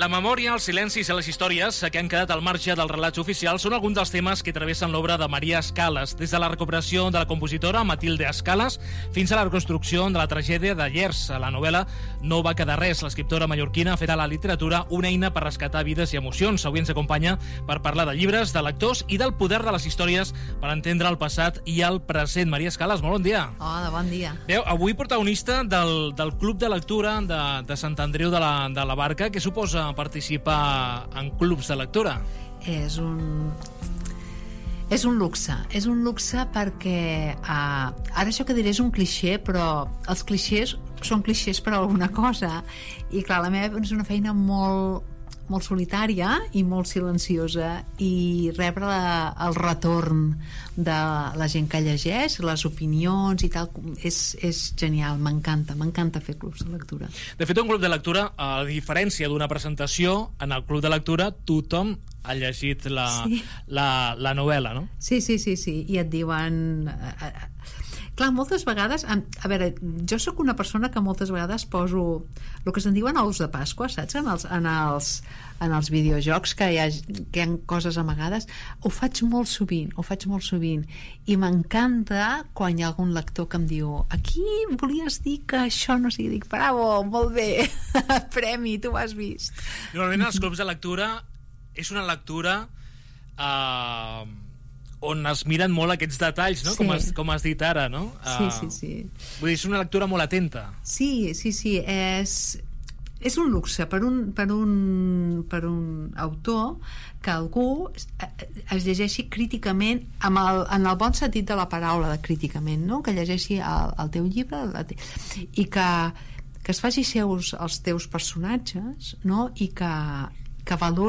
La memòria, els silencis i les històries que han quedat al marge dels relats oficials són alguns dels temes que travessen l'obra de Maria Escalas, des de la recuperació de la compositora Matilde Escalas fins a la reconstrucció de la tragèdia de Llers. A la novel·la no va quedar res. L'escriptora mallorquina ha fet a la literatura una eina per rescatar vides i emocions. Avui ens acompanya per parlar de llibres, de lectors i del poder de les històries per entendre el passat i el present. Maria Escalas, molt bon dia. Hola, bon dia. Bé, avui protagonista del Club de Lectura de Sant Andreu de la Barca. Què suposa participar en clubs de lectura? És un luxe perquè ara això que diré és un clixé, però els clixés són clixés per alguna cosa, i clar, la meva és una feina molt solitària i molt silenciosa, i rebre el retorn de la gent que llegeix, les opinions i tal, és genial, m'encanta fer clubs de lectura. De fet, un club de lectura, a diferència d'una presentació, en el club de lectura tothom ha llegit la novel·la, no? Sí, i et diuen... Clar, moltes vegades... A veure, jo sóc una persona que moltes vegades poso el que se'n diuen ous de Pasqua, saps? En els videojocs que hi ha coses amagades. Ho faig molt sovint, i m'encanta quan hi ha algun lector que em diu: aquí volies dir que això no sigui... Dic, bravo, molt bé, premi, tu ho has vist. Normalment els clubs de lectura és una lectura on es miren molt aquests detalls, no? Sí. Com has dit ara, no? Sí. Vull dir, és una lectura molt atenta. Sí, és un luxe per un autor que algú es llegeixi críticament, en el bon sentit de la paraula, de críticament, no? Que llegeixi el teu llibre i que es faci seus els teus personatges, no? I que valori